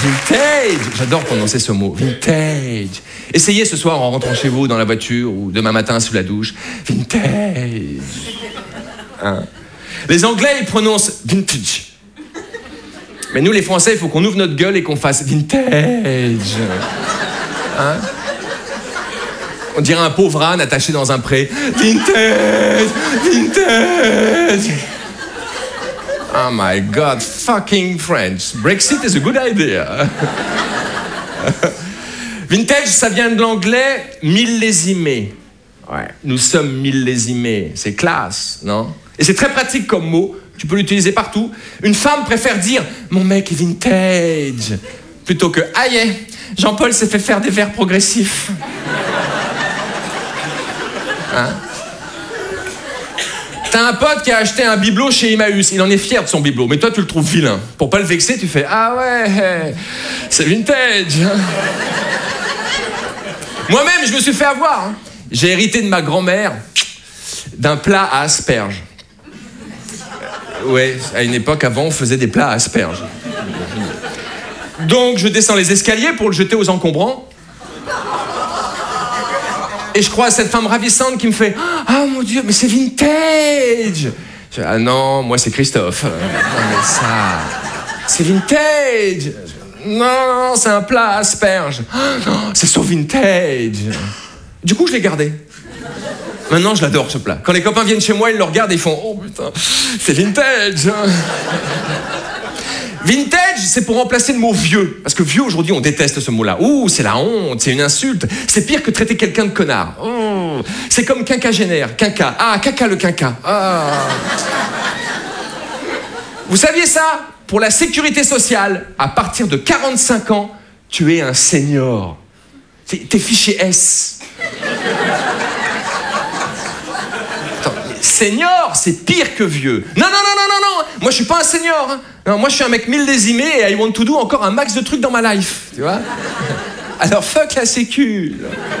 Vintage. J'adore prononcer ce mot. Vintage. Essayez ce soir en rentrant chez vous dans la voiture ou demain matin sous la douche. Vintage. Hein? Les Anglais, ils prononcent vintage. Mais nous, les Français, il faut qu'on ouvre notre gueule et qu'on fasse vintage. Hein? On dirait un pauvre âne attaché dans un pré. Vintage! Vintage! Oh my God, fucking French. Brexit is a good idea. Vintage, ça vient de l'anglais millésimé. Ouais, nous sommes millésimés. C'est classe, non? Et c'est très pratique comme mot. Tu peux l'utiliser partout. Une femme préfère dire « Mon mec est vintage » plutôt que « Aïe, Jean-Paul s'est fait faire des verres progressifs. » Hein? T'as un pote qui a acheté un bibelot chez Emmaüs. Il en est fier de son bibelot, mais toi, tu le trouves vilain. Pour pas le vexer, tu fais « Ah ouais, c'est vintage. » Moi-même, je me suis fait avoir. Hein. J'ai hérité de ma grand-mère d'un plat à asperges. Ouais, à une époque, avant, on faisait des plats à asperges. Donc, je descends les escaliers pour le jeter aux encombrants. Et je croise cette femme ravissante qui me fait « Ah, mon Dieu, mais c'est vintage !» Je dis « Ah non, moi, c'est Christophe. » « Non, mais ça, c'est vintage !» « Non, c'est un plat à asperges. Oh, »« Non, c'est so vintage !» Du coup, je l'ai gardé. Maintenant, je l'adore, ce plat. Quand les copains viennent chez moi, ils le regardent et ils font « Oh putain, c'est vintage !» Vintage, c'est pour remplacer le mot vieux. Parce que vieux, aujourd'hui, on déteste ce mot-là. Ouh, c'est la honte, c'est une insulte. C'est pire que traiter quelqu'un de connard. Oh, c'est comme quinquagénaire, quinca. Ah, caca le quinca. Ah. Vous saviez ça? Pour la sécurité sociale, à partir de 45 ans, tu es un senior. T'es fiché S. Attends, senior, c'est pire que vieux. Non. Moi, je suis pas un senior. Hein. Non, moi, je suis un mec millésimé et I want to do encore un max de trucs dans ma life. Tu vois? Alors, fuck la sécu.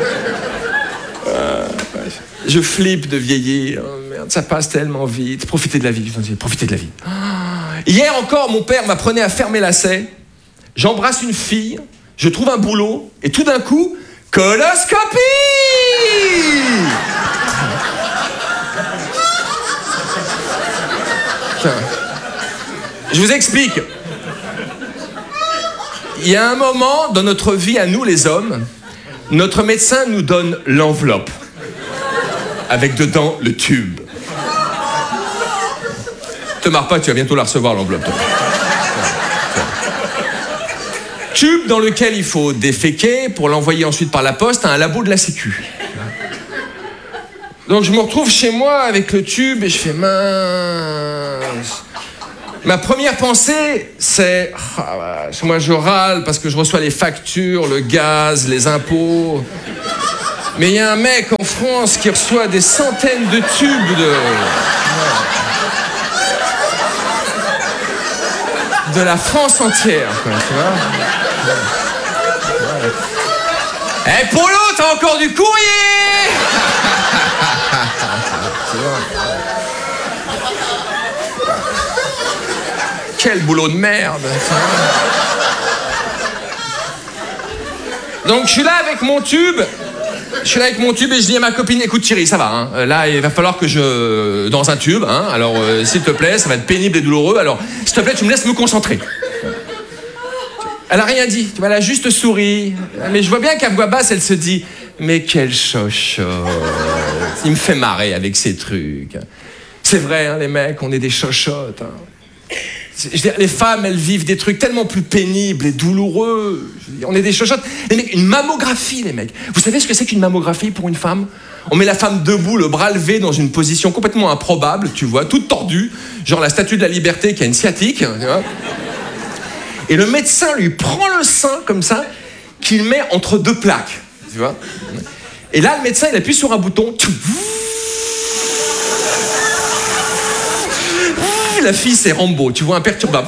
Je flippe de vieillir. Oh, merde, ça passe tellement vite. Profitez de la vie. Profitez de la vie. Hier encore, mon père m'apprenait à fermer lacets. J'embrasse une fille, je trouve un boulot, et tout d'un coup, coloscopie! Je vous explique. Il y a un moment dans notre vie à nous, les hommes, notre médecin nous donne l'enveloppe, avec dedans le tube. Te marre pas, tu vas bientôt la recevoir, l'enveloppe. Tube dans lequel il faut déféquer pour l'envoyer ensuite par la poste à un labo de la Sécu. Donc je me retrouve chez moi avec le tube et je fais mince. Ma première pensée, c'est moi je râle parce que je reçois les factures, le gaz, les impôts. Mais il y a un mec en France qui reçoit des centaines de tubes de la France entière, quoi, tu vois. Eh, Polo, t'as encore du courrier. Tu vois. Quel boulot de merde. Donc je suis là avec mon tube. Et je dis à ma copine, écoute Thierry, ça va, hein. Là il va falloir que je... dans un tube, hein. Alors s'il te plaît, ça va être pénible et douloureux, alors s'il te plaît tu me laisses me concentrer. Elle a rien dit, tu vois, elle a juste souri. Mais je vois bien qu'à voix basse, elle se dit, mais quel chochotte. Il me fait marrer avec ces trucs. C'est vrai, hein, les mecs, on est des chochottes. Hein. Je veux dire, les femmes, elles vivent des trucs tellement plus pénibles et douloureux. Je veux dire, on est des chochottes. Les mecs, une mammographie, les mecs. Vous savez ce que c'est qu'une mammographie pour une femme? On met la femme debout, le bras levé, dans une position complètement improbable, tu vois, toute tordue, genre la statue de la liberté qui a une sciatique, tu vois. Et le médecin lui prend le sein, comme ça, qu'il met entre deux plaques, tu vois. Et là, le médecin, il appuie sur un bouton. La fille, c'est Rambo, tu vois, imperturbable.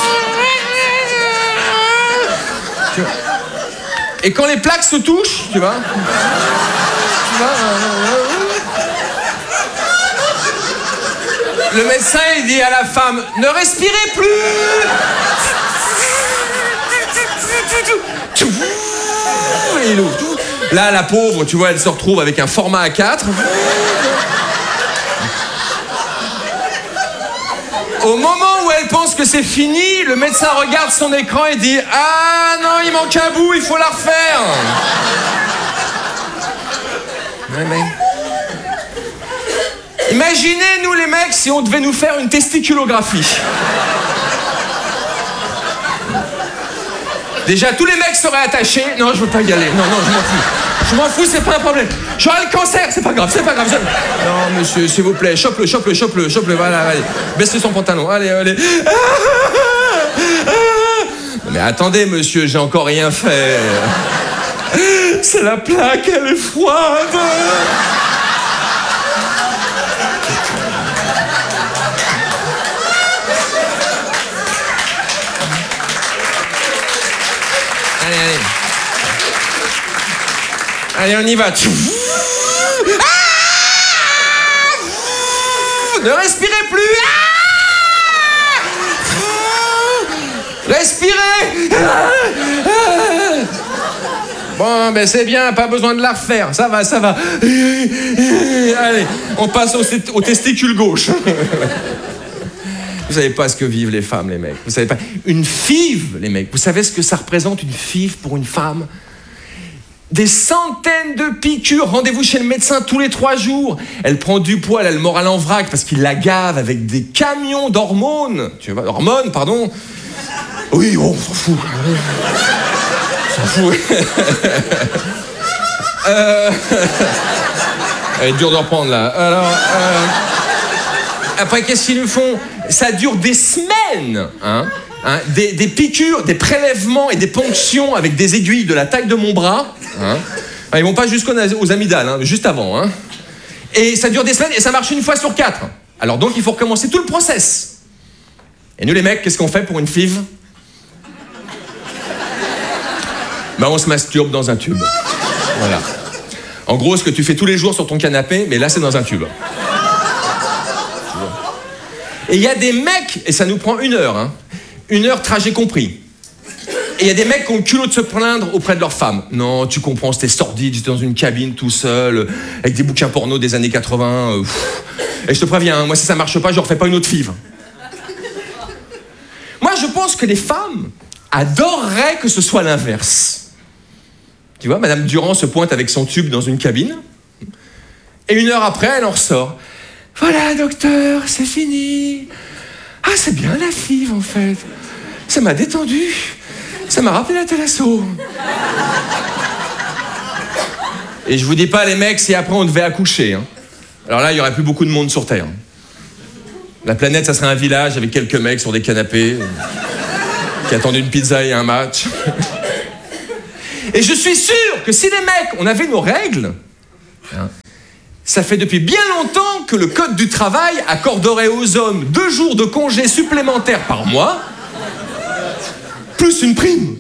Et quand les plaques se touchent, tu vois, le médecin, il dit à la femme, ne respirez plus. Et il ouvre. Là, la pauvre, tu vois, elle se retrouve avec un format A4. Au moment où elle pense que c'est fini, le médecin regarde son écran et dit « Ah non, il manque un bout, il faut la refaire !» mais... Imaginez, nous les mecs, si on devait nous faire une testiculographie. Déjà, tous les mecs seraient attachés. Non, je veux pas y aller. Non, je m'en fous. Je m'en fous, c'est pas un problème. J'aurai le cancer, c'est pas grave. Non, monsieur, s'il vous plaît, chope-le, voilà, allez. Baissez son pantalon, allez. Mais attendez, monsieur, j'ai encore rien fait. C'est la plaque, elle est froide. Allez, on y va. Ne respirez plus. Respirez. Bon, ben c'est bien, pas besoin de la refaire. Ça va. Allez, on passe au testicule gauche. Vous savez pas ce que vivent les femmes, les mecs. Vous savez pas. Une FIV, les mecs. Vous savez ce que ça représente, une FIV pour une femme ? Des centaines de piqûres. Rendez-vous chez le médecin tous les 3 jours. Elle prend du poids, elle a le moral en vrac parce qu'il la gave avec des camions d'hormones. Hormones, pardon. Oui, on s'en fout. Elle est dure de reprendre, là. Alors, après, qu'est-ce qu'ils nous font ? Ça dure des semaines, hein, des piqûres, des prélèvements et des ponctions avec des aiguilles de la taille de mon bras. Hein. Ils vont pas jusqu'aux amygdales, hein, juste avant. Hein. Et ça dure des semaines et ça marche 1 fois sur 4. Alors donc, il faut recommencer tout le process. Et nous, les mecs, qu'est-ce qu'on fait pour une FIV ? Ben, on se masturbe dans un tube. Voilà. En gros, ce que tu fais tous les jours sur ton canapé, mais là, c'est dans un tube. Et il y a des mecs, et ça nous prend 1 heure, hein, 1 heure trajet compris. Et il y a des mecs qui ont le culot de se plaindre auprès de leur femme. Non, tu comprends, c'était sordide, j'étais dans une cabine tout seul, avec des bouquins porno des années 80. Et je te préviens, moi si ça marche pas, je refais pas une autre FIV. Moi je pense que les femmes adoreraient que ce soit l'inverse. Tu vois, Madame Durand se pointe avec son tube dans une cabine, et 1 heure après, elle en ressort. Voilà, docteur, c'est fini. Ah, c'est bien la FIV, en fait. Ça m'a détendu. Ça m'a rappelé la Thalasso. Et je vous dis pas, les mecs, si après on devait accoucher. Hein. Alors là, il y aurait plus beaucoup de monde sur Terre. La planète, ça serait un village avec quelques mecs sur des canapés qui attendent une pizza et un match. Et je suis sûr que si les mecs, on avait nos règles, hein, ça fait depuis bien longtemps que le Code du travail accorderait aux hommes 2 jours de congé supplémentaires par mois, plus une prime.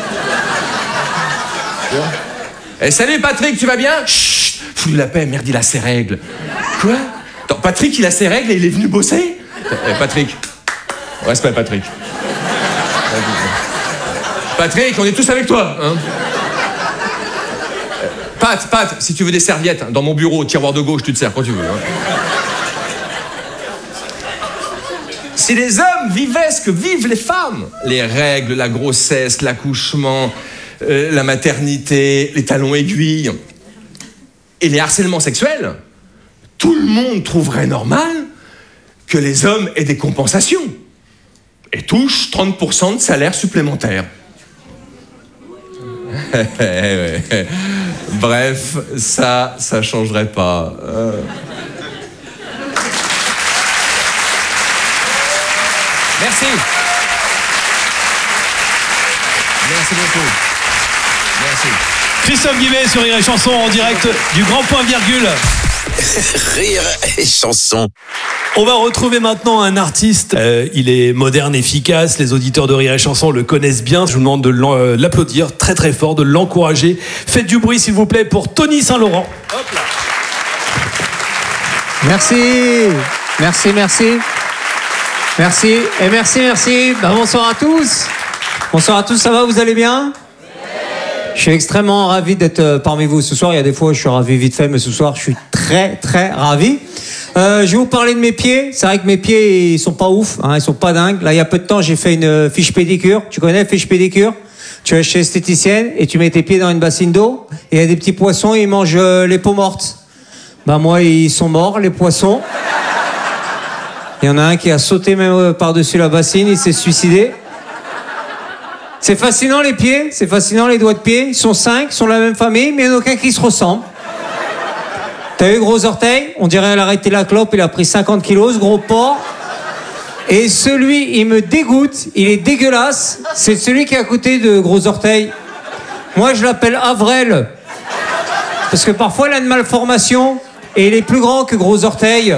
Salut Patrick, tu vas bien ? Chut, fous-lui la paix, merde, il a ses règles. Quoi ? Attends, Patrick, il a ses règles et il est venu bosser ? Patrick. Respect, Patrick. Patrick, on est tous avec toi, hein ? Pat, si tu veux des serviettes, dans mon bureau, tiroir de gauche, tu te sers quand tu veux. Hein. Si les hommes vivaient ce que vivent les femmes, les règles, la grossesse, l'accouchement, la maternité, les talons aiguilles et les harcèlements sexuels, tout le monde trouverait normal que les hommes aient des compensations et touchent 30% de salaire supplémentaire. Bref, ça changerait pas. Merci. Merci beaucoup. Merci. Christophe Guillet sur Rire et Chanson en direct du Grand Point Virgule. Rire et Chanson. On va retrouver maintenant un artiste. Il est moderne, efficace. Les auditeurs de Rire et Chanson le connaissent bien. Je vous demande de l'applaudir très très fort, de l'encourager. Faites du bruit s'il vous plaît pour Tony Saint-Laurent. Hop là. Merci. Merci. Ben, bonsoir à tous. Bonsoir à tous, ça va, vous allez bien? Je suis extrêmement ravi d'être parmi vous ce soir. Il y a des fois où je suis ravi vite fait, mais ce soir je suis très très ravi. Je vais vous parler de mes pieds. C'est vrai que mes pieds ils sont pas ouf, hein, ils sont pas dingues. Là il y a peu de temps j'ai fait une fiche pédicure. Tu connais fiche pédicure? Tu vas chez l'esthéticienne et tu mets tes pieds dans une bassine d'eau et il y a des petits poissons, ils mangent les peaux mortes. Bah moi ils sont morts les poissons. Il y en a un qui a sauté même par-dessus la bassine, il s'est suicidé. C'est fascinant les pieds, c'est fascinant les doigts de pied. Ils sont 5, ils sont de la même famille, mais il n'y en a aucun qui se ressemble. T'as vu gros orteil? On dirait elle a arrêté la clope, il a pris 50 kilos, ce gros porc. Et celui, il me dégoûte, il est dégueulasse. C'est celui qui est à côté de gros orteil. Moi, je l'appelle Avrel. Parce que parfois, il a une malformation et il est plus grand que gros orteil.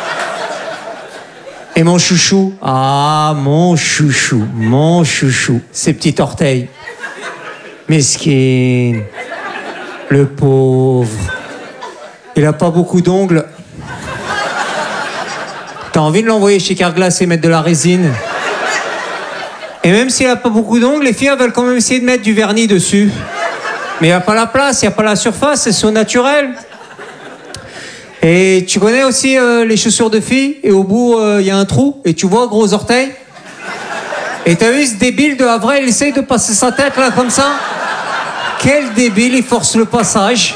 Et mon chouchou, ah mon chouchou, ses petits orteils. Mesquine, le pauvre. Il a pas beaucoup d'ongles. T'as envie de l'envoyer chez Carglass et mettre de la résine. Et même s'il a pas beaucoup d'ongles, les filles veulent quand même essayer de mettre du vernis dessus. Mais il n'y a pas la place, il n'y a pas la surface, c'est au naturel. Et tu connais aussi les chaussures de filles, et au bout, il y a un trou, et tu vois gros orteil. Et t'as vu ce débile de Avril, il essaye de passer sa tête là, comme ça. Quel débile, il force le passage.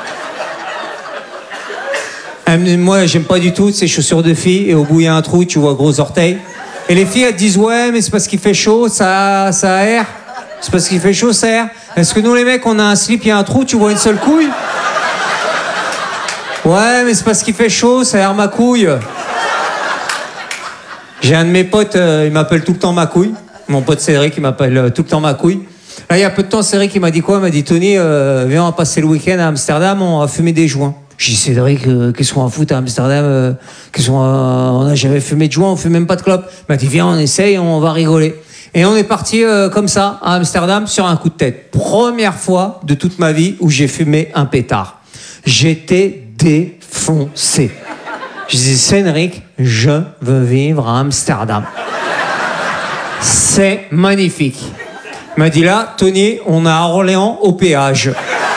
Moi, j'aime pas du tout ces chaussures de filles, et au bout, il y a un trou, tu vois gros orteil. Et les filles, elles disent, ouais, mais c'est parce qu'il fait chaud, ça aère. C'est parce qu'il fait chaud, ça aère. Est-ce que nous, les mecs, on a un slip, il y a un trou, tu vois une seule couille? Ouais, mais c'est parce qu'il fait chaud, ça aère ma couille. J'ai un de mes potes, il m'appelle tout le temps ma couille. Mon pote Cédric, il m'appelle tout le temps ma couille. Là, il y a peu de temps, Cédric, il m'a dit quoi? Il m'a dit, Tony, viens, on va passer le week-end à Amsterdam, on va fumer des joints. J'ai dit, Cédric, qu'est-ce qu'on va foutre à Amsterdam? On n'a jamais fumé de joints, on fume même pas de clope. Il m'a dit, viens, on essaye, on va rigoler. Et on est parti comme ça, à Amsterdam, sur un coup de tête. Première fois de toute ma vie où j'ai fumé un pétard. J'étais défoncé. Je dis, Cédric, je veux vivre à Amsterdam. C'est magnifique. Il m'a dit là, Tony, on est à Orléans au péage.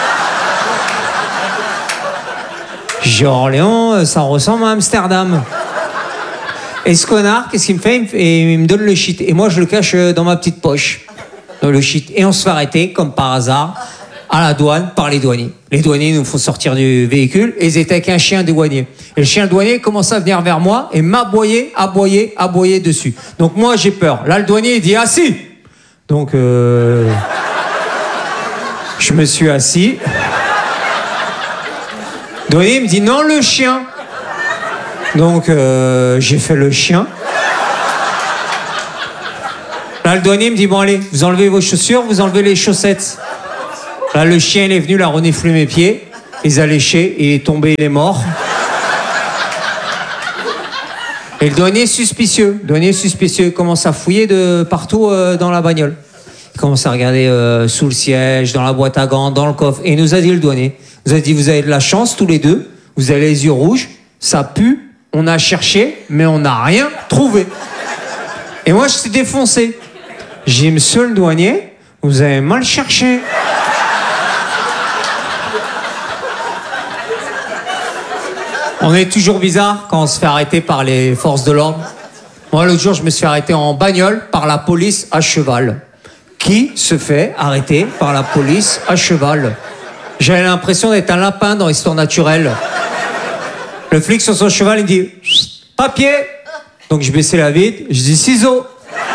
J'ai Orléans, ça ressemble à Amsterdam. Et ce connard, qu'est-ce qu'il me fait? Il me donne le shit. Et moi, je le cache dans ma petite poche. Le shit. Et on se fait arrêter, comme par hasard, à la douane, par les douaniers. Les douaniers nous font sortir du véhicule et ils étaient avec un chien douanier. Et le chien douanier commence à venir vers moi et m'aboyer, aboyer dessus. Donc moi, j'ai peur. Là, le douanier, il dit, assis. Donc, je me suis assis. Le douanier me dit, non, le chien. Donc, j'ai fait le chien. Là, le douanier me dit, bon, allez, vous enlevez vos chaussures, vous enlevez les chaussettes. Là, le chien, il est venu, il a reniflé mes pieds. Il a léché, il est tombé, il est mort. Et le douanier suspicieux, il commence à fouiller de partout dans la bagnole. Il commence à regarder sous le siège, dans la boîte à gants, dans le coffre. Et il nous a dit, le douanier, il nous a dit, vous avez de la chance tous les deux, vous avez les yeux rouges, ça pue, on a cherché, mais on n'a rien trouvé. Et moi, je suis défoncé. J'ai dit, monsieur le douanier, vous avez mal cherché. On est toujours bizarre quand on se fait arrêter par les forces de l'ordre. Moi, l'autre jour, je me suis fait arrêter en bagnole par la police à cheval. Qui se fait arrêter par la police à cheval? J'avais l'impression d'être un lapin dans Histoire naturelle. Le flic sur son cheval, il dit « Papier !» Donc je baissais la vitre, je dis « Ciseaux !»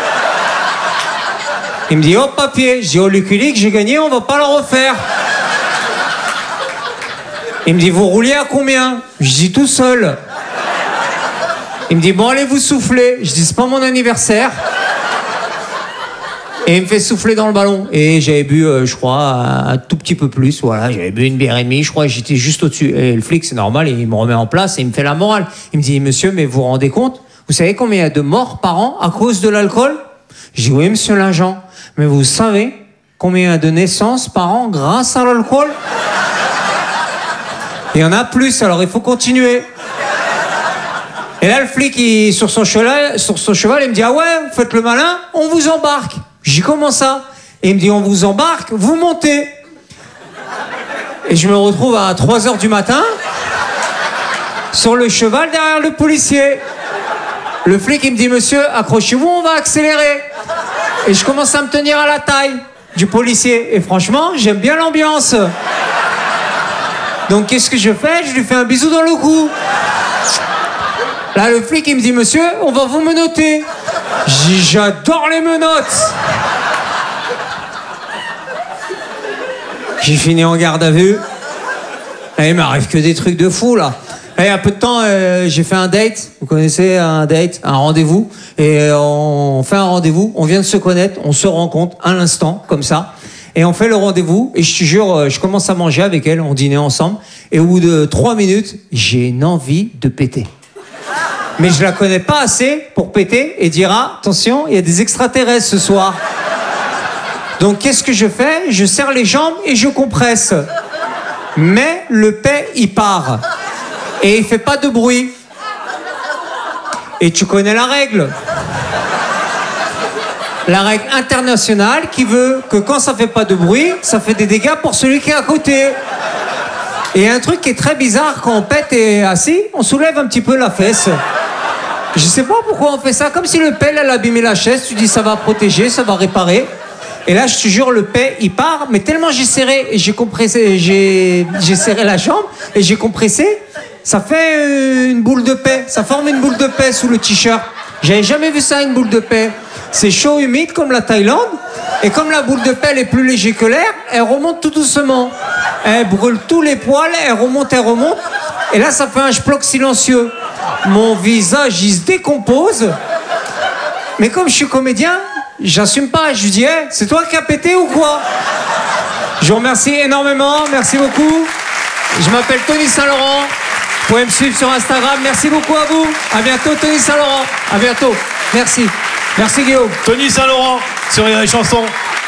Il me dit « Oh, papier !» Je dis « Oh, Lucky Luke, j'ai gagné, on va pas le refaire !» Il me dit, vous rouliez à combien? Je dis, tout seul. Il me dit, bon, allez vous souffler. Je dis, c'est pas mon anniversaire. Et il me fait souffler dans le ballon. Et j'avais bu, je crois, un tout petit peu plus. Voilà, j'avais bu une bière et demie. Je crois que j'étais juste au-dessus. Et le flic, c'est normal, il me remet en place et il me fait la morale. Il me dit, monsieur, mais vous vous rendez compte? Vous savez combien il y a de morts par an à cause de l'alcool? Je dis, oui, monsieur l'agent. Mais vous savez combien il y a de naissances par an grâce à l'alcool? Il y en a plus, alors il faut continuer. Et là, le flic, sur son cheval, il me dit, ah ouais, vous faites le malin, on vous embarque. Je dis comment ça? Et il me dit on vous embarque, vous montez. Et je me retrouve à 3h du matin sur le cheval derrière le policier. Le flic il me dit monsieur, accrochez-vous, on va accélérer. Et je commence à me tenir à la taille du policier. Et franchement, j'aime bien l'ambiance. Donc qu'est-ce que je fais? Je lui fais un bisou dans le cou. Là le flic il me dit monsieur, on va vous menotter. J'ai dit j'adore les menottes. J'ai fini en garde à vue. Et il m'arrive que des trucs de fou là. Et il y a peu de temps, j'ai fait un date. Vous connaissez un date, un rendez-vous. Et on fait un rendez-vous, on vient de se connaître, on se rencontre à l'instant, comme ça. Et on fait le rendez-vous. Et je te jure, je commence à manger avec elle, on dînait ensemble. Et au bout de 3 minutes, j'ai une envie de péter. Mais je la connais pas assez pour péter et dire ah, attention, il y a des extraterrestres ce soir. Donc qu'est-ce que je fais? Je serre les jambes et je compresse. Mais le paix, il part. Et il fait pas de bruit. Et tu connais la règle. La règle internationale qui veut que quand ça fait pas de bruit, ça fait des dégâts pour celui qui est à côté. Et un truc qui est très bizarre, quand on pète et assis, on soulève un petit peu la fesse. Je sais pas pourquoi on fait ça, comme si le paix, elle abîmait la chaise, tu dis ça va protéger, ça va réparer. Et là, je te jure, le paix, il part, mais tellement j'ai serré et j'ai compressé, j'ai serré la jambe et j'ai compressé, ça fait une boule de paix, ça forme une boule de paix sous le t-shirt. J'avais jamais vu ça, une boule de paix. C'est chaud, humide, comme la Thaïlande, et comme la boule de paix, elle est plus léger que l'air, elle remonte tout doucement. Elle brûle tous les poils, elle remonte, et là, ça fait un schplock silencieux. Mon visage, il se décompose, mais comme je suis comédien, j'assume pas, je lui dis hey, c'est toi qui as pété ou quoi? Je vous remercie énormément, merci beaucoup. Je m'appelle Tony Saint-Laurent. Vous pouvez me suivre sur Instagram. Merci beaucoup à vous. À bientôt, Tony Saint-Laurent. À bientôt. Merci. Merci Guillaume. Tony Saint-Laurent sur Rire et Chanson.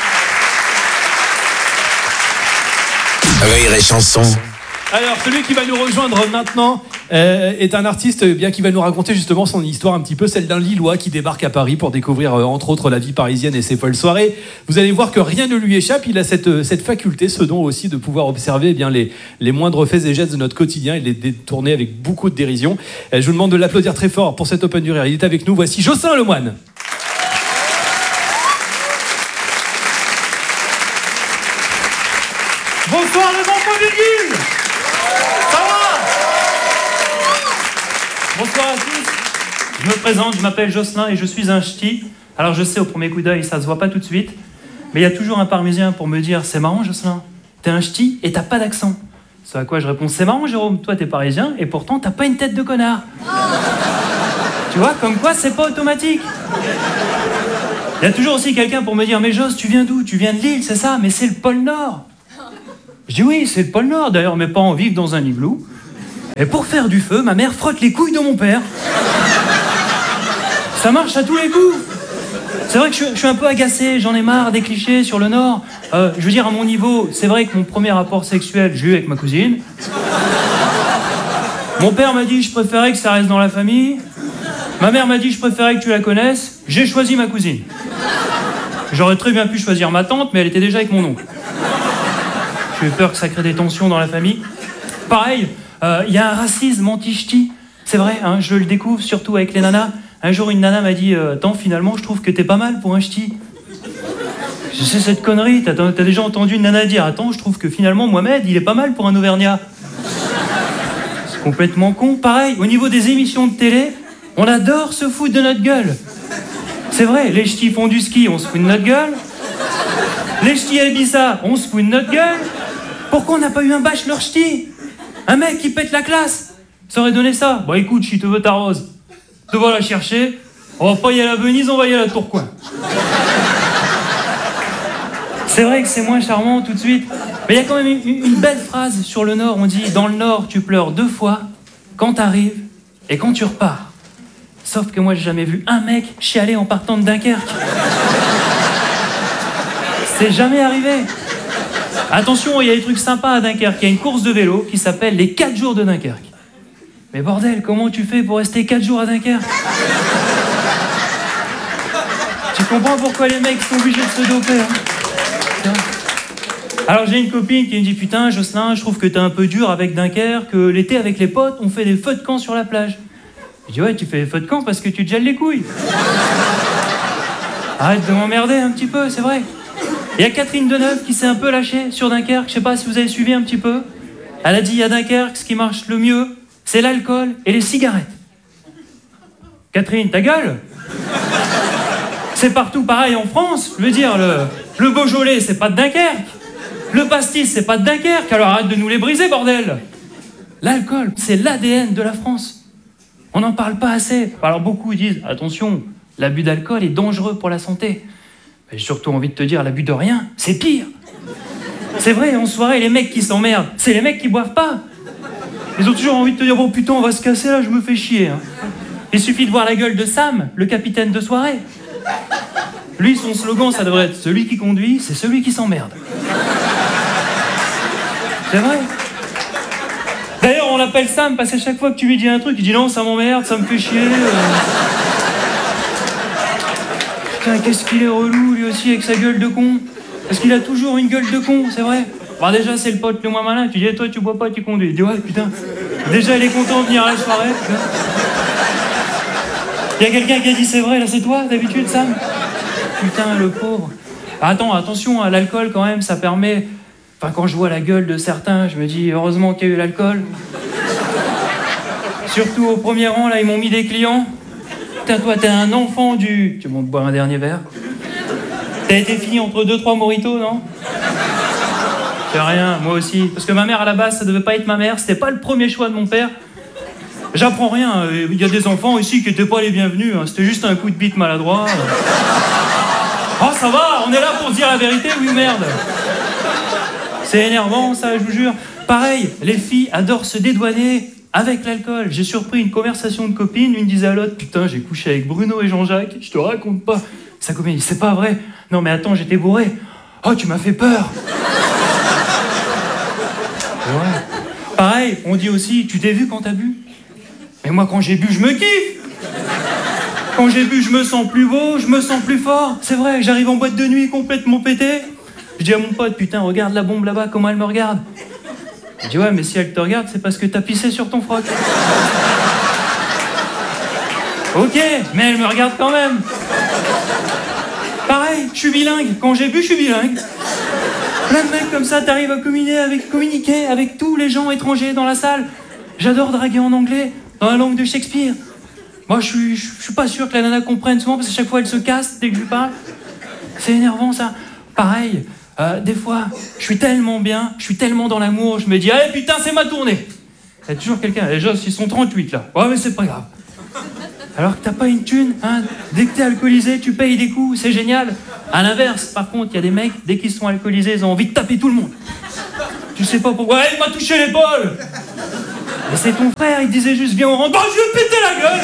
Rire et Chanson. Alors, celui qui va nous rejoindre maintenant est un artiste bien qui va nous raconter justement son histoire un petit peu, celle d'un Lillois qui débarque à Paris pour découvrir entre autres la vie parisienne et ses folles soirées. Vous allez voir que rien ne lui échappe, il a cette faculté, ce don aussi de pouvoir observer bien les moindres faits et gestes de notre quotidien et les détourner avec beaucoup de dérision. Je vous demande de l'applaudir très fort pour cet Open du Rire. Il est avec nous, voici Jocelyn Lemoine. Bonsoir les enfants virgule. Ça va? Bonsoir à tous. Je me présente, je m'appelle Jocelyn et je suis un ch'ti. Alors je sais, au premier coup d'œil, ça se voit pas tout de suite. Mais il y a toujours un Parmésien pour me dire « C'est marrant Jocelyn, t'es un ch'ti et t'as pas d'accent. » Ce à quoi je réponds « C'est marrant Jérôme, toi t'es parisien et pourtant t'as pas une tête de connard. » Tu vois, comme quoi c'est pas automatique. Il y a toujours aussi quelqu'un pour me dire « Mais Jos, tu viens d'où? Tu viens de Lille, c'est ça? Mais c'est le pôle Nord. » Je dis oui, c'est le pôle Nord. D'ailleurs, mes parents vivent dans un igloo. Et pour faire du feu, ma mère frotte les couilles de mon père. Ça marche à tous les coups. C'est vrai que je suis un peu agacé, j'en ai marre des clichés sur le Nord. Je veux dire, à mon niveau, c'est vrai que mon premier rapport sexuel, j'ai eu avec ma cousine. Mon père m'a dit je préférais que ça reste dans la famille. Ma mère m'a dit je préférais que tu la connaisses. J'ai choisi ma cousine. J'aurais très bien pu choisir ma tante, mais elle était déjà avec mon oncle. J'ai eu peur que ça crée des tensions dans la famille. Pareil, y a un racisme anti-ch'ti. C'est vrai, hein, je le découvre surtout avec les nanas. Un jour, une nana m'a dit « Attends, finalement, je trouve que t'es pas mal pour un ch'ti. » Je sais cette connerie, t'as déjà entendu une nana dire « Attends, je trouve que finalement, Mohamed, il est pas mal pour un Auvergnat. » C'est complètement con. Pareil, au niveau des émissions de télé, on adore se foutre de notre gueule. C'est vrai, les ch'tis font du ski, on se fout de notre gueule. Les ch'tis à Ibiza, on se fout de notre gueule. Pourquoi on n'a pas eu un bachelor ch'ti? Un mec qui pète la classe, ça aurait donné ça. Bon écoute, si tu veux ta rose, te va la chercher. On va pas y aller à Venise, on va y aller à Tourcoing. C'est vrai que c'est moins charmant tout de suite. Mais il y a quand même une belle phrase sur le Nord. On dit, dans le Nord, tu pleures 2 fois, quand t'arrives et quand tu repars. Sauf que moi, j'ai jamais vu un mec chialer en partant de Dunkerque. C'est jamais arrivé. Attention, il y a des trucs sympas à Dunkerque. Il y a une course de vélo qui s'appelle les 4 jours de Dunkerque. Mais bordel, comment tu fais pour rester 4 jours à Dunkerque? Je comprends pourquoi les mecs sont obligés de se doper. Hein. Alors j'ai une copine qui me dit putain Jocelyn, je trouve que t'es un peu dur avec Dunkerque, que l'été avec les potes on fait des feux de camp sur la plage. Je dis ouais tu fais des feux de camp parce que tu te gèles les couilles. Arrête de m'emmerder un petit peu, c'est vrai. Il y a Catherine Deneuve qui s'est un peu lâchée sur Dunkerque, je sais pas si vous avez suivi un petit peu. Elle a dit à Dunkerque ce qui marche le mieux, c'est l'alcool et les cigarettes. Catherine, ta gueule. C'est partout pareil en France, je veux dire, le Beaujolais c'est pas de Dunkerque. Le pastis, c'est pas de Dunkerque, alors arrête de nous les briser, bordel. L'alcool, c'est l'ADN de la France. On n'en parle pas assez. Alors beaucoup disent, attention, l'abus d'alcool est dangereux pour la santé. Mais j'ai surtout envie de te dire, l'abus de rien, c'est pire. C'est vrai, en soirée, les mecs qui s'emmerdent, c'est les mecs qui boivent pas. Ils ont toujours envie de te dire, bon putain, on va se casser là, je me fais chier. Hein. Il suffit de voir la gueule de Sam, le capitaine de soirée. Lui, son slogan, ça devrait être, celui qui conduit, c'est celui qui s'emmerde. C'est vrai. D'ailleurs, on l'appelle Sam parce qu'à chaque fois que tu lui dis un truc, il dit non, ça m'emmerde, ça me fait chier. Putain, qu'est-ce qu'il est relou, lui aussi, avec sa gueule de con. Parce qu'il a toujours une gueule de con, c'est vrai. Bon, déjà, c'est le pote le moins malin. Tu dis, toi, tu bois pas, tu conduis. Il dit, ouais, putain. Déjà, il est content de venir à la soirée, putain. Il y a quelqu'un qui a dit, c'est vrai, là, c'est toi, d'habitude, Sam. Putain, le pauvre. Attends, attention, à l'alcool, quand même, ça permet... Enfin, quand je vois la gueule de certains, je me dis, heureusement qu'il y a eu l'alcool. Surtout au premier rang, là, ils m'ont mis des clients. Putain, toi, t'es un enfant du... Tu montes boire un dernier verre. T'as été fini entre 2-3 mojitos, non? C'est rien, moi aussi. Parce que ma mère, à la base, ça devait pas être ma mère. C'était pas le premier choix de mon père. J'apprends rien. Il y a des enfants ici qui étaient pas les bienvenus. Hein. C'était juste un coup de bite maladroit. Oh, ça va, on est là pour se dire la vérité, oui ou merde? C'est énervant, ça, je vous jure. Pareil, les filles adorent se dédouaner avec l'alcool. J'ai surpris une conversation de copines, une disait à l'autre, putain, j'ai couché avec Bruno et Jean-Jacques, je te raconte pas. Sa copine dit, c'est pas vrai. Non mais attends, j'étais bourré. Oh, tu m'as fait peur. Ouais. Pareil, on dit aussi, tu t'es vu quand t'as bu? Mais moi, quand j'ai bu, je me kiffe. Quand j'ai bu, je me sens plus beau, je me sens plus fort. C'est vrai, j'arrive en boîte de nuit complètement pété. Je dis à mon pote, putain, regarde la bombe là-bas, comment elle me regarde. Il dit, ouais, mais si elle te regarde, c'est parce que t'as pissé sur ton froc. Ok, mais elle me regarde quand même. Pareil, je suis bilingue. Quand j'ai bu, je suis bilingue. Plein de mecs comme ça, t'arrives à communiquer avec tous les gens étrangers dans la salle. J'adore draguer en anglais, dans la langue de Shakespeare. Moi, je suis pas sûr que la nana comprenne souvent, parce que chaque fois, elle se casse dès que je lui parle. C'est énervant, ça. Pareil, des fois, je suis tellement bien, je suis tellement dans l'amour, je me dis, allez, putain, c'est ma tournée. Il y a toujours quelqu'un, les gens, ils sont 38, là. Ouais, mais c'est pas grave. Alors que t'as pas une thune, hein. Dès que t'es alcoolisé, tu payes des coups, c'est génial. À l'inverse, par contre, il y a des mecs, dès qu'ils sont alcoolisés, ils ont envie de taper tout le monde. Tu sais pas pourquoi. Ouais, il m'a touché l'épaule. Mais c'est ton frère, il disait juste, viens, on rentre. Bon, je vais péter la gueule.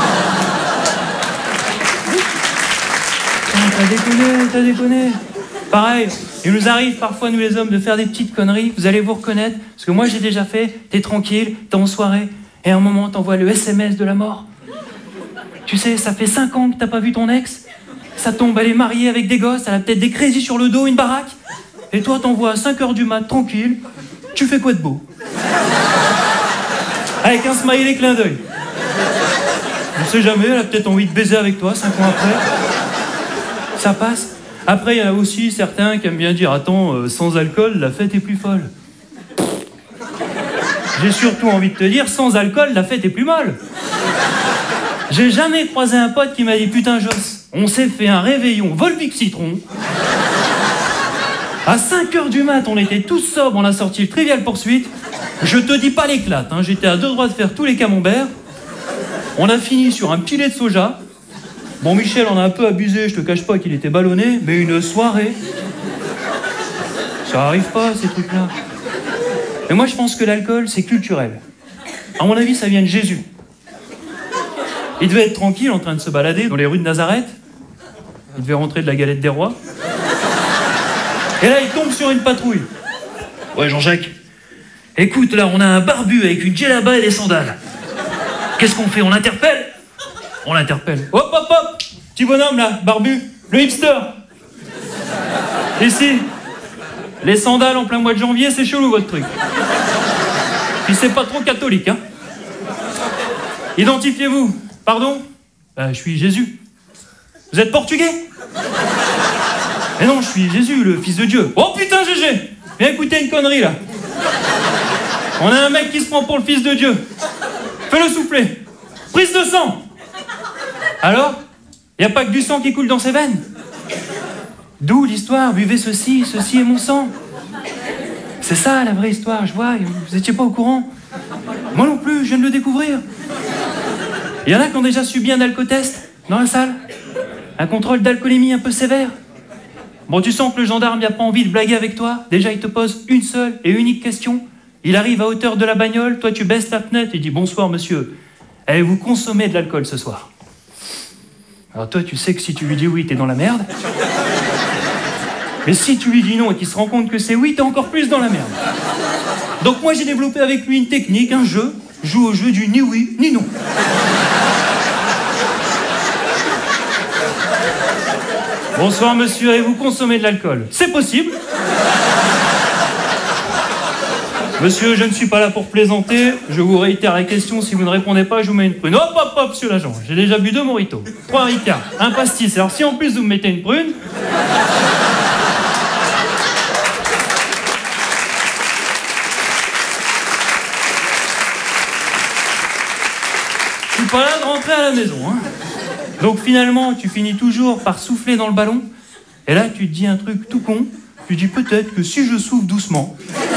T'as déconné. Pareil, il nous arrive parfois, nous les hommes, de faire des petites conneries. Vous allez vous reconnaître, parce que moi j'ai déjà fait. T'es tranquille, t'es en soirée, et à un moment t'envoies le SMS de la mort. Tu sais, ça fait 5 ans que t'as pas vu ton ex. Ça tombe, elle est mariée avec des gosses, elle a peut-être des crédits sur le dos, une baraque. Et toi t'envoies à 5h du mat, tranquille. Tu fais quoi de beau? Avec un smiley clin d'œil. On sait jamais, elle a peut-être envie de baiser avec toi 5 ans après. Ça passe. Après, il y en a aussi certains qui aiment bien dire, attends, sans alcool, la fête est plus folle. J'ai surtout envie de te dire, sans alcool, la fête est plus molle. J'ai jamais croisé un pote qui m'a dit, putain Joss, on s'est fait un réveillon Volvic Citron. À 5h du mat, on était tous sobres, on a sorti le Trivial Poursuite. Je te dis pas l'éclate, hein, j'étais à 2 doigts de faire tous les camemberts. On a fini sur un petit lait de soja. Bon, Michel en a un peu abusé, je te cache pas qu'il était ballonné, mais une soirée. Ça arrive pas, ces trucs-là. Mais moi, je pense que l'alcool, c'est culturel. À mon avis, ça vient de Jésus. Il devait être tranquille en train de se balader dans les rues de Nazareth. Il devait rentrer de la galette des rois. Et là, il tombe sur une patrouille. Ouais, Jean-Jacques. Écoute, là, on a un barbu avec une djellaba et des sandales. Qu'est-ce qu'on fait? On l'interpelle? On l'interpelle. Hop, hop, hop! Petit bonhomme, là, barbu. Le hipster. Ici, les sandales en plein mois de janvier, c'est chelou votre truc. Puis c'est pas trop catholique, hein. Identifiez-vous. Pardon ? Je suis Jésus. Vous êtes portugais ? Mais non, je suis Jésus, le fils de Dieu. Oh putain, GG ! Viens écouter une connerie, là. On a un mec qui se prend pour le fils de Dieu. Fais-le souffler. Prise de sang. Alors ? Y a pas que du sang qui coule dans ses veines. D'où l'histoire, buvez ceci est mon sang. C'est ça la vraie histoire, je vois, vous étiez pas au courant. Moi non plus, je viens de le découvrir. Il y en a qui ont déjà subi un alcotest dans la salle. Un contrôle d'alcoolémie un peu sévère. Bon, tu sens que le gendarme n'a pas envie de blaguer avec toi. Déjà, il te pose une seule et unique question. Il arrive à hauteur de la bagnole, toi tu baisses la fenêtre et dit « Bonsoir monsieur, avez-vous consommé de l'alcool ce soir ?» Alors toi, tu sais que si tu lui dis oui, t'es dans la merde. Mais si tu lui dis non et qu'il se rend compte que c'est oui, t'es encore plus dans la merde. Donc moi, j'ai développé avec lui une technique, un jeu. Je joue au jeu du ni oui, ni non. Bonsoir monsieur, avez-vous consommé de l'alcool ? C'est possible. Monsieur, je ne suis pas là pour plaisanter. Je vous réitère la question. Si vous ne répondez pas, je vous mets une prune. Hop, hop, hop, monsieur l'agent. J'ai déjà bu 2 mojitos, 3 ricards, un pastis. Alors si en plus vous me mettez une prune... Je suis pas là de rentrer à la maison, hein. Donc finalement, tu finis toujours par souffler dans le ballon. Et là, tu te dis un truc tout con. Tu dis peut-être que si je souffle doucement...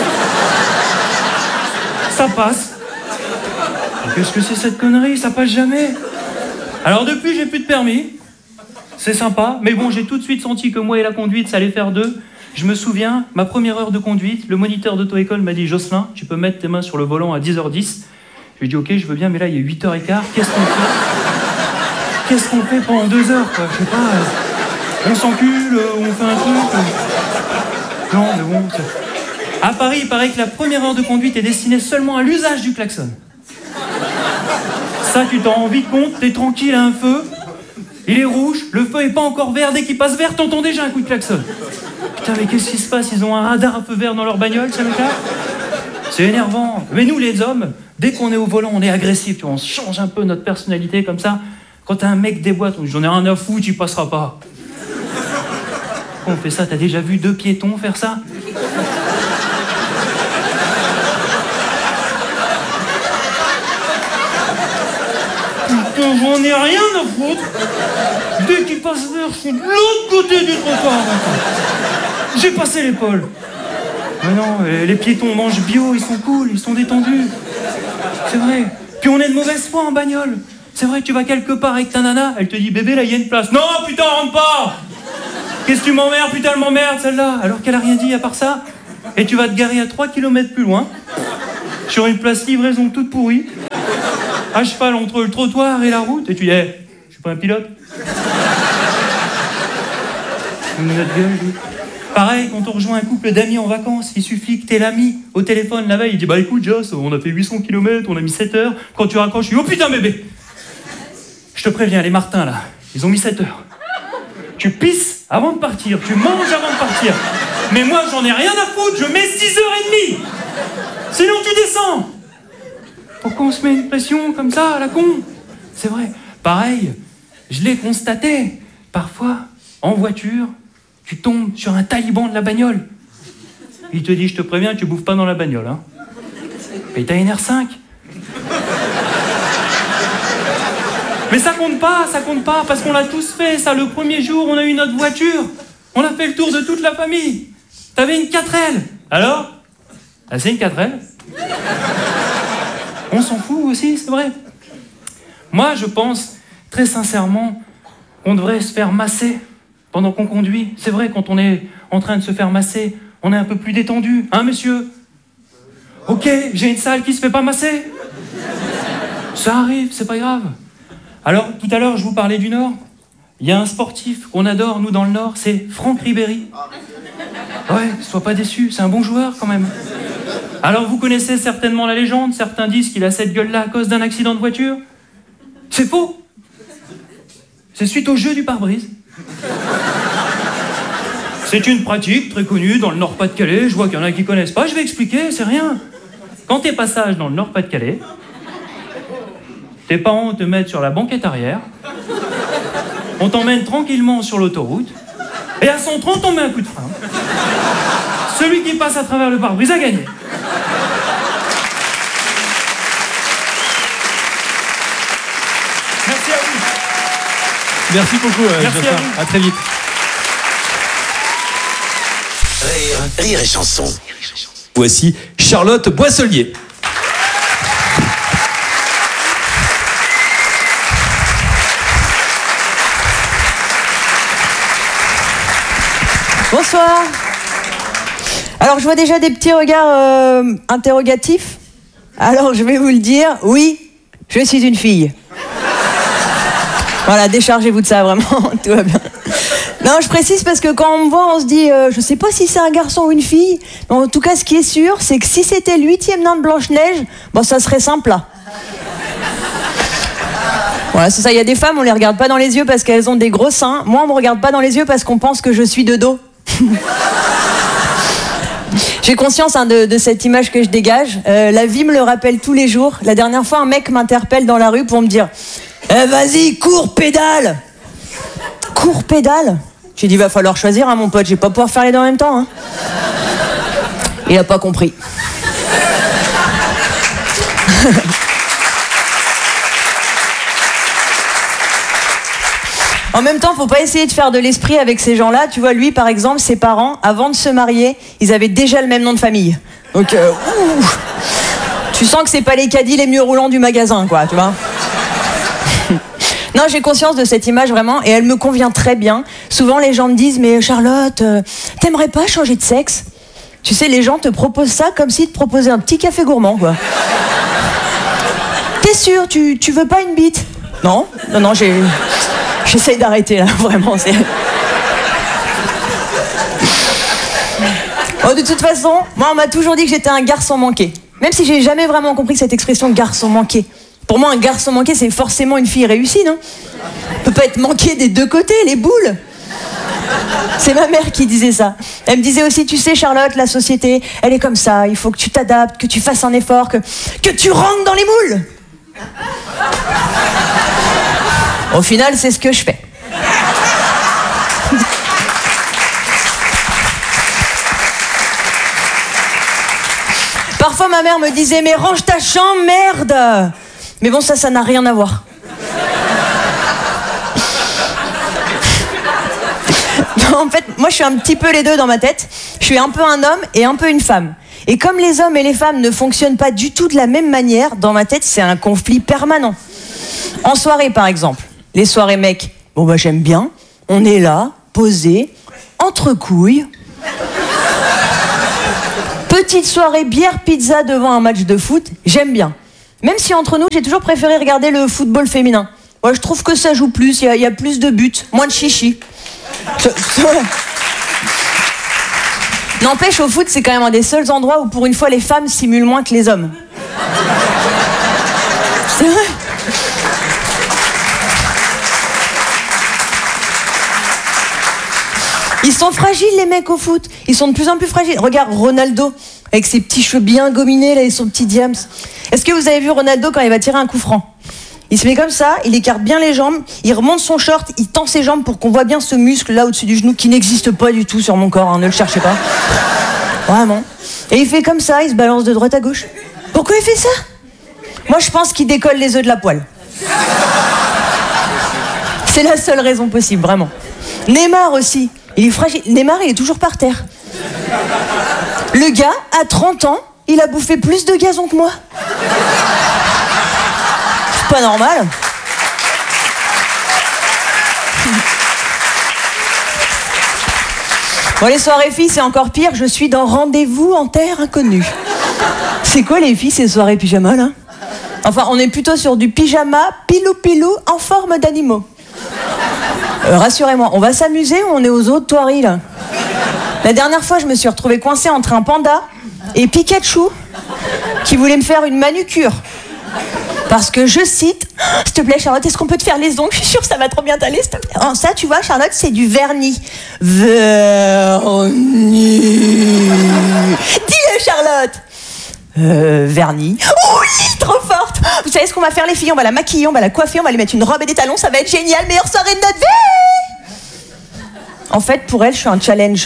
ça passe. Qu'est-ce que c'est cette connerie ? Ça passe jamais. Alors depuis, j'ai plus de permis. C'est sympa, mais bon, j'ai tout de suite senti que moi et la conduite, ça allait faire 2. Je me souviens, ma première heure de conduite, le moniteur d'auto-école m'a dit « Jocelyn, tu peux mettre tes mains sur le volant à 10h10 ». Je lui ai dit « Ok, je veux bien, mais là, il est 8h15. Qu'est-ce qu'on fait pendant 2 heures, quoi ? Je sais pas, on s'encule, on fait un truc... Non, mais bon... À Paris, il paraît que la première heure de conduite est destinée seulement à l'usage du klaxon. Ça, tu t'en rends vite compte, t'es tranquille à un feu, il est rouge, le feu est pas encore vert, dès qu'il passe vert, t'entends déjà un coup de klaxon. Putain, mais qu'est-ce qui se passe ? Ils ont un radar à feu vert dans leur bagnole, ça mec-là ? C'est énervant. Mais nous, les hommes, dès qu'on est au volant, on est agressif, tu vois, on change un peu notre personnalité comme ça. Quand t'as un mec déboîte, on dit « J'en ai rien à foutre, tu passeras pas ». On fait ça, t'as déjà vu 2 piétons faire ça ? Putain, j'en ai rien à foutre. Dès qu'il passe vert, je suis de l'autre côté du trottoir. J'ai passé l'épaule. Mais non, les piétons mangent bio, ils sont cool, ils sont détendus. C'est vrai. Puis on est de mauvaise foi en bagnole. C'est vrai, tu vas quelque part avec ta nana, elle te dit « Bébé, là, il y a une place. » Non, putain, rentre pas. Qu'est-ce que tu m'emmerdes, putain, elle m'emmerde, celle-là. Alors qu'elle a rien dit à part ça. Et tu vas te garer à 3 km plus loin, sur une place livraison toute pourrie, à cheval entre le trottoir et la route, et tu dis hey, « Je suis pas un pilote. » Notre gueule, lui. Pareil, quand on rejoint un couple d'amis en vacances, il suffit que t'aies l'ami au téléphone la veille, il dit « Bah écoute Joss, on a fait 800 km, on a mis 7 heures. » Quand tu raccroches, je dis « Oh putain bébé !» Je te préviens, les Martins là, ils ont mis 7 heures. Tu pisses avant de partir, tu manges avant de partir. Mais moi, j'en ai rien à foutre, je mets 6h30. Sinon, tu descends. Pourquoi on se met une pression comme ça, à la con ? C'est vrai. Pareil, je l'ai constaté. Parfois, en voiture, tu tombes sur un taliban de la bagnole. Il te dit, je te préviens, tu bouffes pas dans la bagnole. Hein. Et t'as une R5. Mais ça compte pas, parce qu'on l'a tous fait, ça. Le premier jour, on a eu notre voiture. On a fait le tour de toute la famille. T'avais une 4L. Alors ? Ah, c'est une 4L. On s'en fout aussi, c'est vrai. Moi, je pense, très sincèrement, qu'on devrait se faire masser pendant qu'on conduit. C'est vrai, quand on est en train de se faire masser, on est un peu plus détendu. Hein, monsieur ? Ok, j'ai une salle qui se fait pas masser. Ça arrive, c'est pas grave. Alors, tout à l'heure, je vous parlais du Nord. Il y a un sportif qu'on adore, nous, dans le Nord, c'est Franck Ribéry. Ouais, sois pas déçu, c'est un bon joueur, quand même. Alors, vous connaissez certainement la légende. Certains disent qu'il a cette gueule-là à cause d'un accident de voiture. C'est faux. C'est suite au jeu du pare-brise. C'est une pratique très connue dans le Nord-Pas-de-Calais. Je vois qu'il y en a qui connaissent pas. Je vais expliquer, c'est rien. Quand t'es passage dans le Nord-Pas-de-Calais, tes parents te mettent sur la banquette arrière, on t'emmène tranquillement sur l'autoroute, et à 130, on met un coup de frein. Celui qui passe à travers le pare-brise a gagné. Merci à vous. Merci beaucoup, Merci Jocelyn. à vous. À très vite. Rire et chanson. Voici Charlotte Boisselier. Bonsoir. Alors, je vois déjà des petits regards interrogatifs. Alors, je vais vous le dire, oui, je suis une fille. Voilà, déchargez-vous de ça, vraiment, tout va bien. Non, je précise parce que quand on me voit, on se dit, je sais pas si c'est un garçon ou une fille, mais en tout cas, ce qui est sûr, c'est que si c'était le 8e nain de Blanche-Neige, bon, ça serait simple, là. Voilà, c'est ça, il y a des femmes, on les regarde pas dans les yeux parce qu'elles ont des gros seins. Moi, on me regarde pas dans les yeux parce qu'on pense que je suis de dos. J'ai conscience de cette image que je dégage. La vie me le rappelle tous les jours. La dernière fois, un mec m'interpelle dans la rue pour me dire vas-y, cours, pédale. Cours, pédale. J'ai dit, va falloir choisir, hein, mon pote, je vais pas pouvoir faire les deux en même temps. Hein. Il a pas compris. En même temps, faut pas essayer de faire de l'esprit avec ces gens-là. Tu vois, lui, par exemple, ses parents, avant de se marier, ils avaient déjà le même nom de famille. Donc, tu sens que c'est pas les caddies les mieux roulants du magasin, quoi, tu vois. Non, j'ai conscience de cette image vraiment, et elle me convient très bien. Souvent, les gens me disent, mais Charlotte, t'aimerais pas changer de sexe ? Tu sais, les gens te proposent ça comme s'ils te proposaient un petit café gourmand, quoi. T'es sûr, tu veux pas une bite ? Non, j'essaye d'arrêter là, vraiment. Oh, de toute façon, moi on m'a toujours dit que j'étais un garçon manqué. Même si j'ai jamais vraiment compris cette expression garçon manqué. Pour moi, un garçon manqué, c'est forcément une fille réussie, non ? On peut pas être manqué des deux côtés, les boules. C'est ma mère qui disait ça. Elle me disait aussi, tu sais Charlotte, la société, elle est comme ça, il faut que tu t'adaptes, que tu fasses un effort, que tu rentres dans les moules. Au final, c'est ce que je fais. Parfois, ma mère me disait, mais range ta chambre, merde. Mais bon, ça n'a rien à voir. En fait, moi, je suis un petit peu les deux dans ma tête. Je suis un peu un homme et un peu une femme. Et comme les hommes et les femmes ne fonctionnent pas du tout de la même manière, dans ma tête, c'est un conflit permanent. En soirée, par exemple. Les soirées mecs, bon bah j'aime bien. On est là, posé, entre couilles. Petite soirée bière pizza devant un match de foot, j'aime bien. Même si entre nous, j'ai toujours préféré regarder le football féminin. Ouais, je trouve que ça joue plus, il y a plus de buts, moins de chichi. N'empêche, au foot, c'est quand même un des seuls endroits où pour une fois les femmes simulent moins que les hommes. C'est vrai. Ils sont fragiles, les mecs, au foot. Ils sont de plus en plus fragiles. Regarde Ronaldo, avec ses petits cheveux bien gominés là, et son petit diams. Est-ce que vous avez vu Ronaldo quand il va tirer un coup franc ? Il se met comme ça, il écarte bien les jambes, il remonte son short, il tend ses jambes pour qu'on voit bien ce muscle là au-dessus du genou qui n'existe pas du tout sur mon corps, hein, ne le cherchez pas. Vraiment. Et il fait comme ça, il se balance de droite à gauche. Pourquoi il fait ça ? Moi, je pense qu'il décolle les œufs de la poêle. C'est la seule raison possible, vraiment. Neymar aussi. Il est fragile. Neymar, il est toujours par terre. Le gars, à 30 ans, il a bouffé plus de gazon que moi. C'est pas normal. Bon, les soirées filles, c'est encore pire. Je suis dans Rendez-vous en terre inconnue. C'est quoi les filles, ces soirées pyjama, là ? Enfin, on est plutôt sur du pyjama pilou-pilou en forme d'animaux. Rassurez-moi, on va s'amuser ou on est aux autres toiries, là ? La dernière fois, je me suis retrouvée coincée entre un panda et Pikachu qui voulait me faire une manucure. Parce que, je cite, « S'il te plaît, Charlotte, est-ce qu'on peut te faire les ongles ? Je suis sûre que ça va trop bien t'aller, s'il te plaît. » Oh, ça, tu vois, Charlotte, c'est du vernis. Vernis. Vernis. Oui, trop forte. Vous savez ce qu'on va faire les filles? On va la maquiller, on va la coiffer, on va lui mettre une robe et des talons, ça va être génial, meilleure soirée de notre vie. En fait, pour elle, je suis un challenge.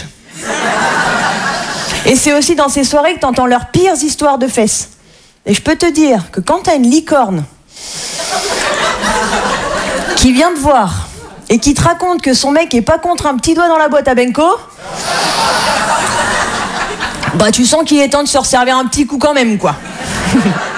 Et c'est aussi dans ces soirées que t'entends leurs pires histoires de fesses. Et je peux te dire que quand t'as une licorne qui vient te voir et qui te raconte que son mec est pas contre un petit doigt dans la boîte à Benko, bah tu sens qu'il est temps de se resservir un petit coup quand même, quoi.